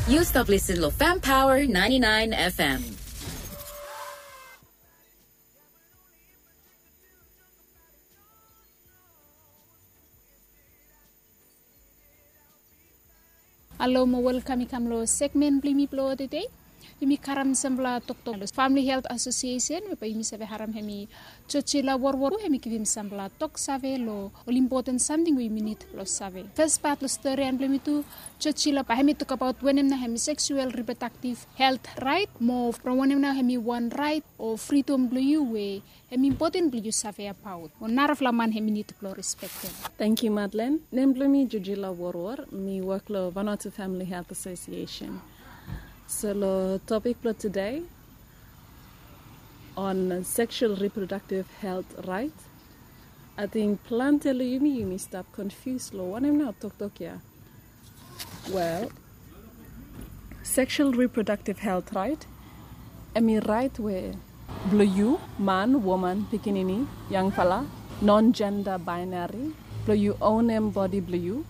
You stop listening to Fam Power 99 FM. Hello, mo welcome kamlo segment blimi plo today. Imi karam sembla toktok Family Health Association pa imi save haram hemi chochila warwar hemi kivim sembla tok save lo all important something we minute lo save. First part lo story and blimi tu chochila pa hemi talk about when na hemi sexual reproductive health right mo from when na hemi one right or freedom blo you way hemi important blo you save about. On naraf laman hemi need to respect. Thank you, Madeleine. Nemblumi Jujila Warwar, me work lo Vanuatu Family Health Association. So the topic for today on sexual reproductive health rights. I think plantelo yumi stop confused lo. What am not talk ya? Well, sexual reproductive health right. I mean right where blue you man, woman, pikinini, young fella, non-gender binary, blue you own them body blue you.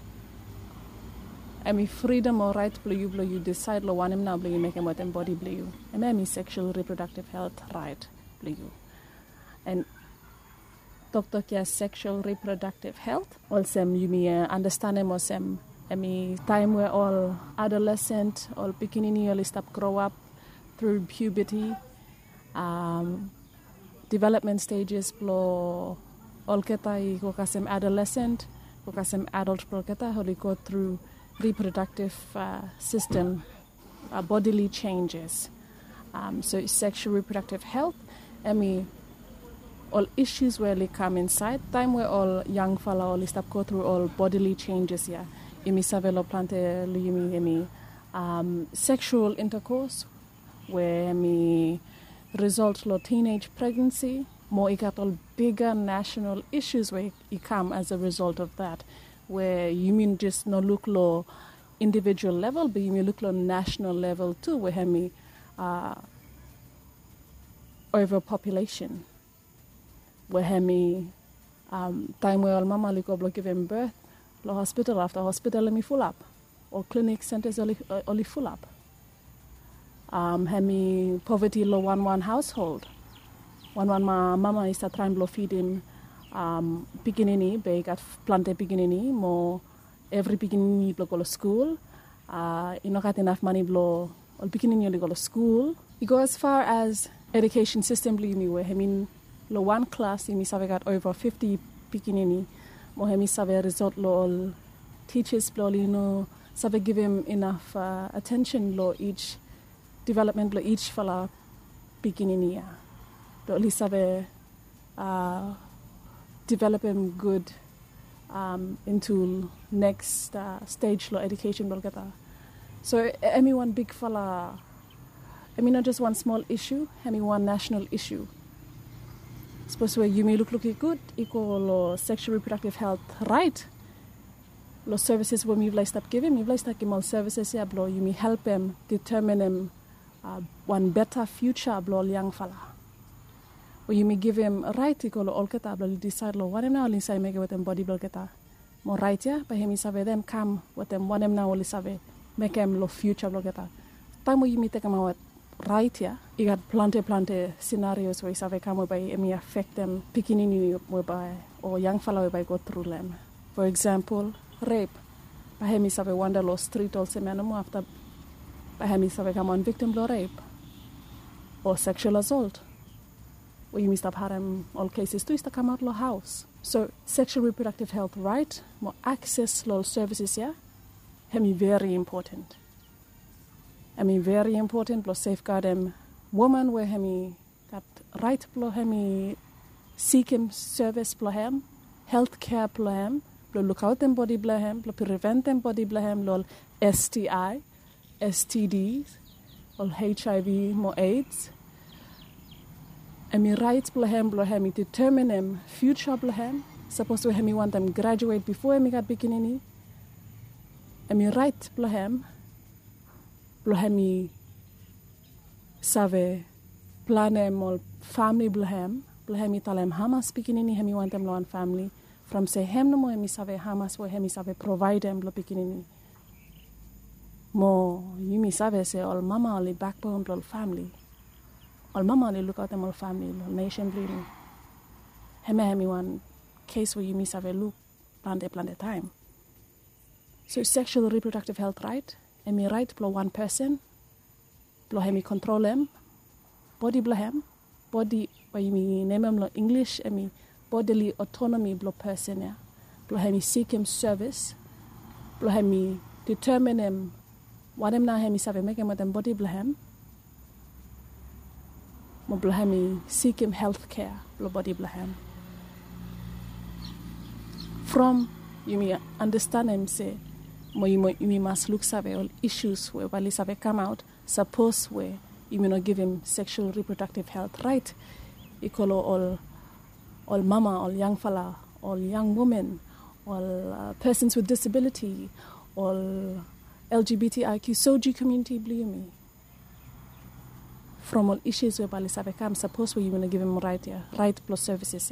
I mean freedom or right blue you decide lo one now blue you make him what body blue you. I mean sexual reproductive health right blue you. And doctor kia sexual reproductive health. Also you may understand him or some I mean time where all adolescent all beginning early stop grow up through puberty, development stages blow all keta go kasem adolescent, go kasem adult blow keta how they go through reproductive system bodily changes. So sexual reproductive health, I mean, all issues where they come inside, time where all young fella all stop go through all bodily changes, yeah. Imi savelo plante luyimi sexual intercourse, where me result lo teenage pregnancy, more it got all bigger national issues where it come as a result of that. Where you mean just no look low individual level, but you mean look low national level too, where me overpopulation, where me time where all mama liko block giving birth, lo hospital after hospital me full up, or clinic centers only full up. Me poverty lo one household, one ma mama is trying to feed him. Pikinini, they got planted pikinini, more every pikinini blow go to school. You know, got enough money blow all pikinini only go to school. You go as far as education system me where I mean lo one class me save got over 50 pikinini. More hemi save result lo all teachers blow you know save give him enough attention lo each development lo each fella pikinini. Lo only save develop him good into next stage lo education bolgata. So I mean one big fella, I mean not just one small issue, I mean one national issue. Suppose where you may look good, equal lo sexual reproductive health right. Lo services when you like stop giving, you like stop give all services yeah, blow you may help him determine him one better future blow young fella. Or you may give him a right to go all keta blo decide lo one now only say make with them body blo keta more right yeah but him save them come with them one now only save make him lo future blo keta time you may take him out right yeah you got plenty scenarios where you save come by it may affect them picking in you by or young fellow by go through them. For example rape by him save wonder lo street also man after by him save come on victim blo rape or sexual assault. Or you must have harem all cases too is to come out lo house. So sexual reproductive health right, more access lo services yeah, very important. I mean very important lo safeguard them woman where got right lo seek him service blo him, health care blo him, lo look out them body blo him, lo prevent them body blo him lo STI, STDs, or HIV more AIDS. I mean rights blohem determine them future blohem. Suppose we want them graduate before we got beginning. I mean right blohem save plan them all family blohem talem hamas beginning hemi want them lo family from say hem no mo hemi save hamas wo hemi save provide them lo beginning. Mo yumi sabe se all mama only backbone all family. All mama only look out them all family, all nation bleeding. Hemi one case where yumi sabe look plante time. So sexual reproductive health right. Emi right blow one person. Blow hemi control him. Body blow him. Body by yumi name him lo English emi bodily autonomy blow person ya. Blow hemi seek him service. Blow hemi determine him what him na hemi sabe make him with him body blow him. Mo blow hemi seek him health care. Blow body blow him. From you may understand him say you must look sabe all issues where bali sabe come out, suppose where you may not give him sexual reproductive health right. Equal all mama, all young fella, all young women, all persons with disability, all LGBTIQ SOGI community believe me. From all issues where bali sabe come, suppose where you may not give him right plus services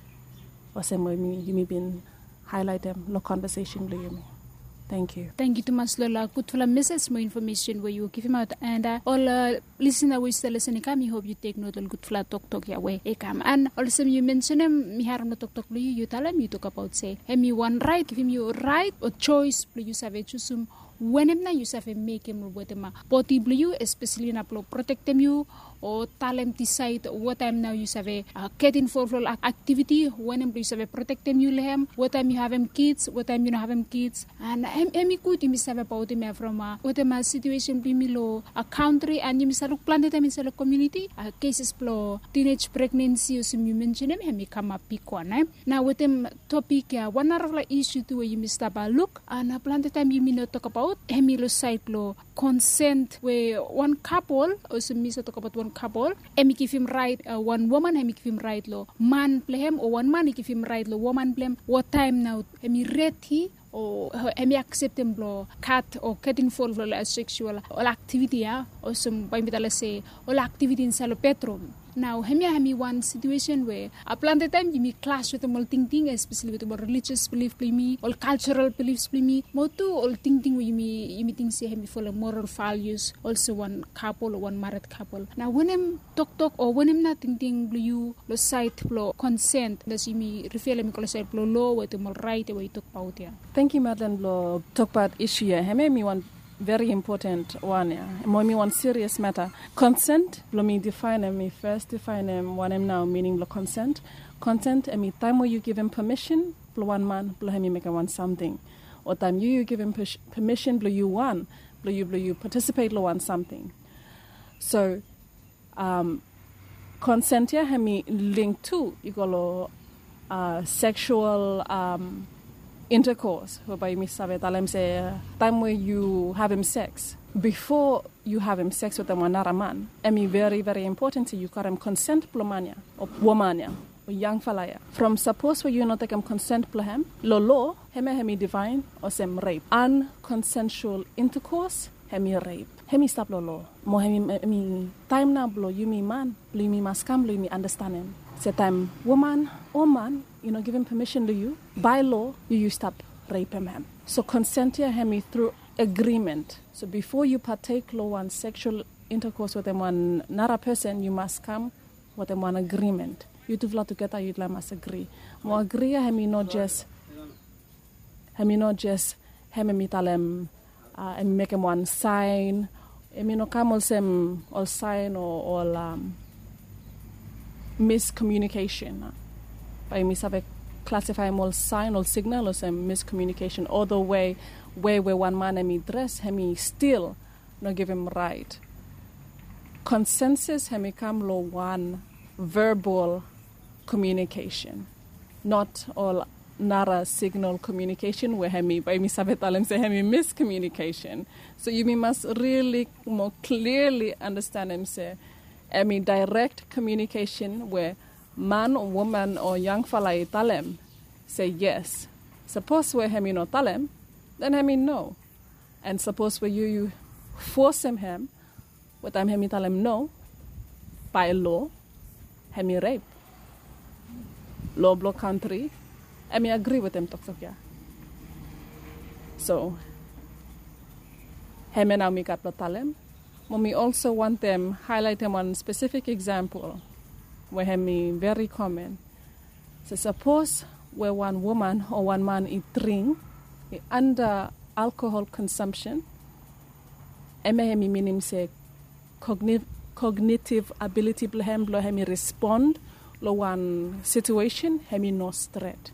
or some way you may been highlight them, no conversation, believe me. Thank you. Thank you too much, Lola. Good for the message, more information where you give him out. And all listener who is still listening, I hope you take note of good flat talk your way. And also you mention him, me haram talk you tell him, you talk about say, him you one right, give him your right or choice, please have a choose when him na you have a make him with him body blue, especially in a protect them you or talent decide what time now you have a get involved in activity when him you have a protect them you him what time you have him kids what time you don't have him kids and him good you have about him from what him situation be low a country and you miss a look planet him in a community cases blow teenage pregnancy or some you mention him come up pick one now with him topic one hour of issue to where you miss a look and a planet time you may not talk about hemilo side law consent where one couple also miss talk about one couple emi give him right one woman emi give him right law man play him or one man give him right law woman play him what time now emi ready or emi accept him blow cat or get involved in sexual or activity or some by me say all activity in salo bedroom. Now, hemi one situation where a plant time you me clash with them all thinking, especially with more religious belief play me, all cultural beliefs play me, more too all thinking where you me think say hemi follow moral values, also one couple or one married couple. Now when him talk or when him not thinking you lo side blow consent, does you me refer me call side blow law with them all right way talk about here. Thank you, Madeleine Blow. Talk about issue here. Hemi me one very important one, me one serious matter. Consent, let me define what I'm now meaning the consent. Consent, time where you give him permission, blow one man, blow him make one something. Or time you give him permission, blow you one, blow you participate, blow one something. So, consent here, me link to, you go sexual, intercourse, whereby me sabe talam say time where you have him sex. Before you have him sex with another man, very, very important to you got him consent plomania or womania or young falaya. From suppose where you not take him consent plohem, lo hemi divine or some rape. Unconsensual intercourse, hemi rape. Hemi stop lo. Mo hemi time na blow you me man, blow me must come, blow me understand him. Say time woman or man, give him permission to you. By law, you stop rape him. So consent here hemi through agreement. So before you partake law on sexual intercourse with another person, you must come with one agreement. You two fly together, you must agree. Mo agree hemi not just hemi talem and make him one sign. Hemi no come all sign or all miscommunication. By me sabe classify all sign or signal or some miscommunication. All the way where one man hemi dress hemi still no give him right. Consensus hemi come lo one verbal communication, not all nara signal communication where hemi by me sabe talem say hemi miscommunication. So you must really more clearly understand him say direct communication where man or woman or young fella talem say yes. Suppose where hemi no talem, then hemi no. And suppose where you force him, what time hemi talem no, by law, hemi rape. Law block country, hemi agree with him talk. So, Heme now mi kat talem. We also want them highlight them one specific example where hemi very common. So suppose where one woman or one man drink under alcohol consumption, hemi minim say cognitive ability blehem blo hemi respond lo one situation hemi no straight.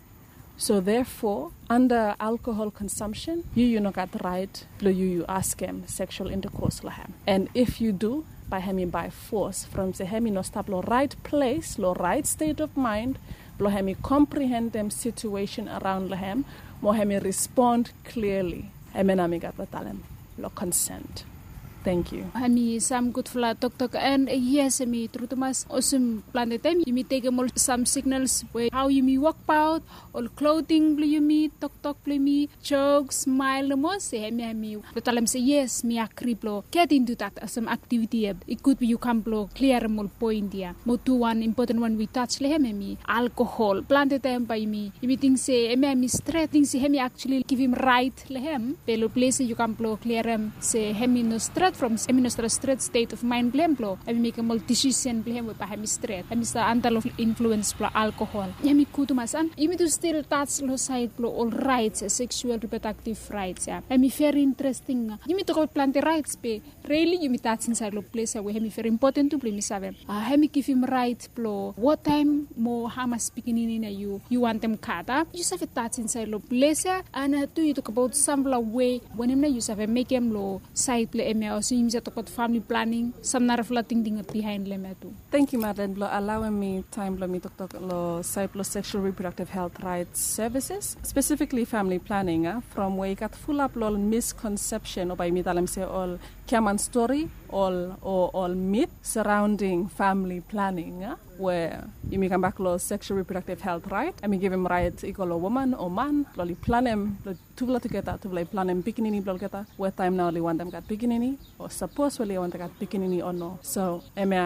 So therefore, under alcohol consumption, you not got right, you ask him sexual intercourse lahem. And if you do, by force, from the hemi no stop lo right place, lo right state of mind, lo hemi comprehend them situation around lahem, mo hemi respond clearly. Hemi na mi gat talem lo consent. Thank you. Hami some good flat talk and yes, hami true to mas awesome planet time. You may take some signals where how you may walk out, all clothing blue you me, talk blue me, joke, smile mo say hami. The talam say yes, me agree blow. Get into that some activity. It could be you can blow clear more point dia. Mo to one important one we touch le hami alcohol. Planet time by me. You think say hami straight things hami actually give him right le hem. Pelo place you can blow clear him say hami no straight from straight state of mind blame blow. I make a multi-decision blame with hemi straight. I miss the antal of influence blow alcohol. Yami kutumasan. You to still touch low side blow all rights, sexual reproductive rights. Yeah. I very interesting. You me talk about plant rights be really you me touch inside lo place where hemi very important to blame me save. Hemi give him right blow. What time more hamas speaking in you want them kata. You have a touch inside lo place and to you talk about some way when him you have make him low side play so you talk about family planning, some naraflating thing behind them too. Thank you, Madam, for allowing me time to talk about sexual reproductive health rights services, specifically family planning. From where you got full up misconception or by me say all common story, all myth surrounding family planning. Where you may come back to sexual reproductive health right. I mean give him right equal a woman or man, loli plan him to together to plan him bikini blogeta where time now only want them got bikini or suppose we want got bikini or no. So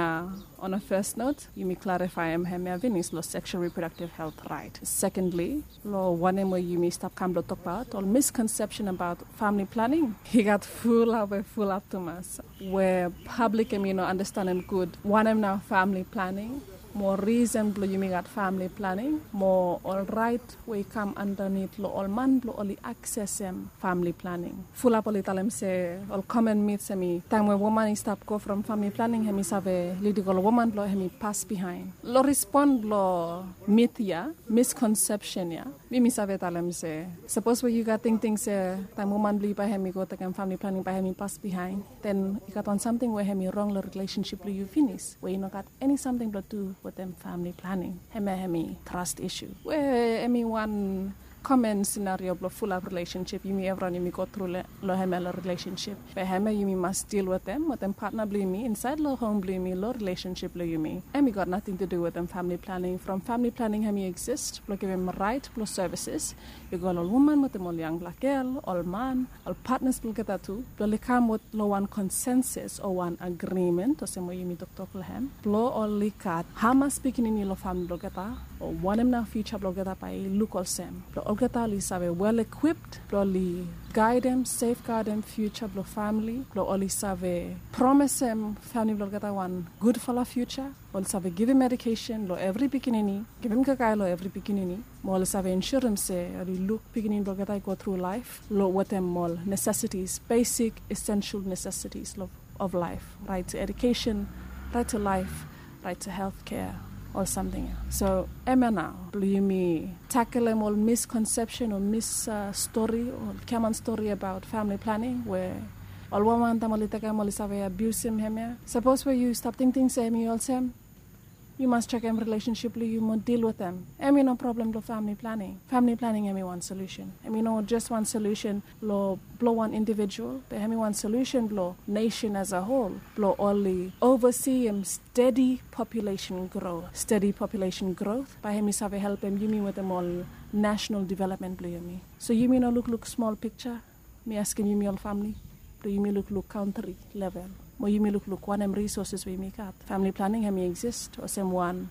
on a first note, you may clarify emia vinis lo sexual reproductive health right. Secondly, lo one where you may stop come talk about all misconception about family planning. He got full up to us where public understand him good. One am now family planning. More reasonable you may got family planning, more all right we come underneath lo all man lo only access family planning. Full up all italem say all common myths me time when woman is stop go from family planning hemi save legal woman lo hemi pass behind. Lo respond lo myth ya, misconception ya. Me save italem say suppose where you got things time woman believe by hemi go take family planning by hemi pass behind. Then you got on something where hemi wrong lo relationship lo you finish where you not got any something to do with them family planning. Hemi trust issue. Where one common scenario of full of relationship, you may everyone go through lo relationship. Where you must deal with them partner blame me, inside lo home blame me, lo relationship lo you me. Got nothing to do with them family planning. From family planning exist, lo give them right plus services. You go all woman with them all young black girl, all man, all partners will get that too. Lo come with lo one consensus or one agreement or some way you me talk lehem. Lo only cat hama speaking in your family lo get or one em now future lo get by look all same. Olgeta is well equipped, probably guide them, safeguard them, future blo family, blo only save promise them family blo geta one good for the future, blo save give him medication, lo every beginning, give him kakai lo every beginning, blo save insurance say, look beginning blo geta go through life, lo what them all necessities, basic essential necessities of life, right to education, right to life, right to health care. Or something. So, Emma now, do you mean tackle them all misconception or story or common story about family planning where all woman tamali take amali save abuse him? Suppose where you stop thinking say me all same. You must check them relationship, you must deal with them. No problem to family planning. Family planning one solution. Just one solution blow one individual, but one solution blow nation as a whole. Blow only oversee steady population growth. Steady population growth. By him is have help him you mean with them all national development blow me. So you mean look small picture? Me asking you me all family? Do you mean look country level? Mo you may look one resources we make up. Family planning exist or some one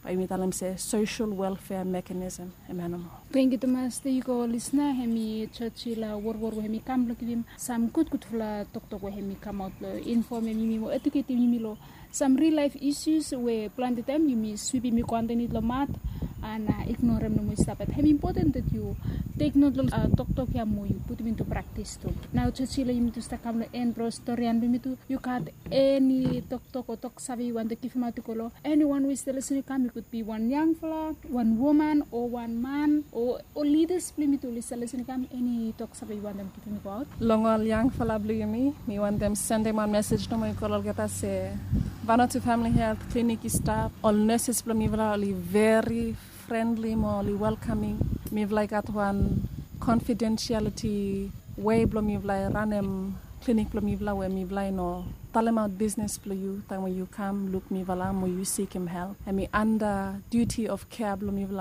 Pa imi talam se social welfare mechanism emanamo. Thank you Thomas. Te ko listener hemi churchila war hemi kamlo kivim sam kut fla tok hemi come out inform mi mo educate mi lo some real life issues we plan the time you mi sweep mi content lo mat and ignore no mo stop it. Hemi important that you take note lo tok ya mo you put it into practice too. Now churchila you to sta kamlo en bro story and mi to you got any tok or tok savi want to give him atikolo anyone who is listening come it could be one young fella, one woman or one man or leaders me to listen come any tok savi want them to me about Longol young fella blue me want them send them one message no mo kolol gata se Vanuatu Family Health Clinic staff all nurses blue me very friendly more welcoming me like at one confidentiality way blue me run clinic blue me where me no tell him out business blue you time when you come look me vala mo you seek him help and me under duty of care blue me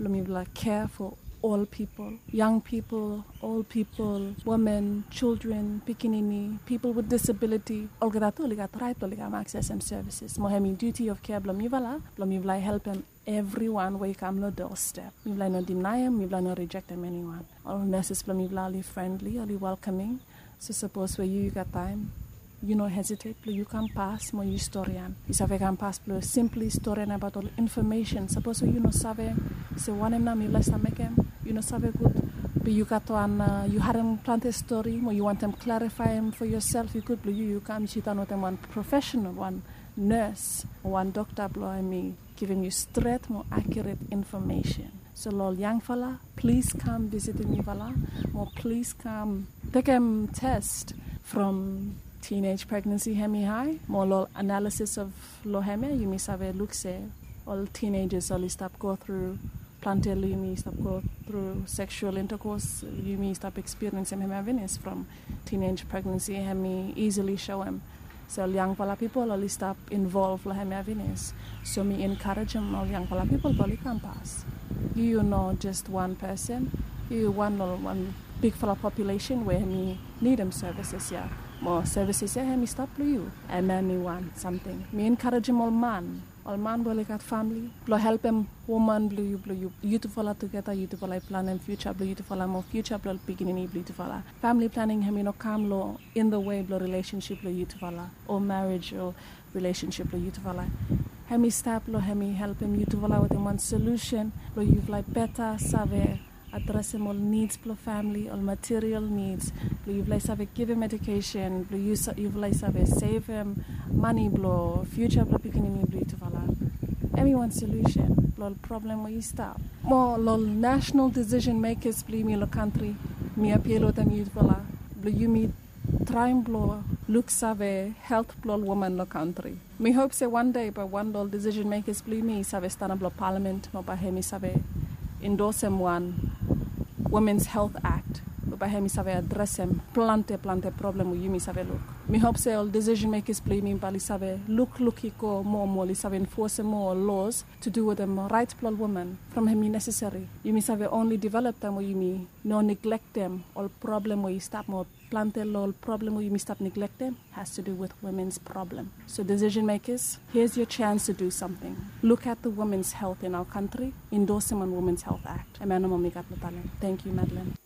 care for all people, young people, old people, women, children, pikinini, people with disability. All that right to access and services. Mohemi duty of care blomivala help them everyone where you come no doorstep. Mivla no deny him, mivla no reject them anyone. All nurses blomivala friendly, only welcoming. So suppose where you got time, you know hesitate, you can pass more historian. You can pass simply historian about all information. Suppose you know save so one em na mi less make him, you know save good. But you got one you hadn't plant a story, or you want them clarify them for yourself, you could you come sit on with them one professional, one nurse, one doctor blow me, giving you straight more accurate information. So lol young fella, please come visit me vala, or please come take a test from teenage pregnancy hemi high, more analysis of lo hemi, you may have a look say all teenagers only stop go through plantel, you may stop go through sexual intercourse, you may stop experiencing hemi from teenage pregnancy hemi easily show them. So young pala people only stop involved lo hemi so me encourage them all young pala people probably can pass. You know just one person, you one big fella population where me need them services more services me stop you and then me want something me encourage him all man will got family blow help him woman blue you to follow together you to follow plan and future blue you to follow more future blow beginning blue to follow family planning him come low in the way blow relationship blue you to follow or marriage or relationship blue you to follow hemi stop blow hemi help him you to follow with him one solution blow you like better save address him all needs for family, all material needs. You've like have give him medication. You've like have save him money. Blow future blow picking blue to follow. Everyone solution. Blow problem where you stop. More lol national decision makers. Blue me lo country. Me appeal them you follow. Blue you me try and blow look save health blow woman lo country. Me hope say one day, but one lol decision makers. Blue me save stand up parliament. Mo by hemi save endorse him one Women's Health Act. By him save address him plante problem with you me save look. Me hope say all decision makers play me bali save look iko more save enforce more laws to do with them right blood woman from him necessary. You me save only develop them or you me no neglect them all problem where you stop more plante all problem where you me stop neglect them has to do with women's problem. So decision makers, here's your chance to do something. Look at the women's health in our country, endorse them on Women's Health Act. Thank you, Madeline.